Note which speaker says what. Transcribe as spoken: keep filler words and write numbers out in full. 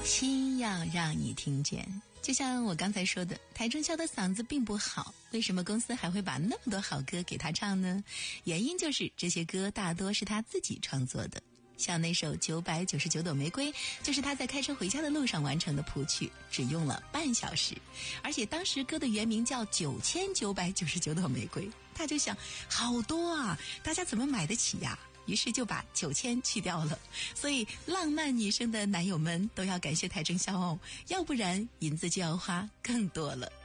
Speaker 1: 心要让你听见。就像我刚才说的，邰正宵的嗓子并不好，为什么公司还会把那么多好歌给他唱呢？原因就是这些歌大多是他自己创作的。像那首九百九十九朵玫瑰，就是他在开车回家的路上完成的谱曲，只用了半小时。而且当时歌的原名叫九千九百九十九朵玫瑰，他就想好多啊，大家怎么买得起呀？于是就把九千去掉了。所以浪漫女生的男友们都要感谢邰正宵哦，要不然银子就要花更多了。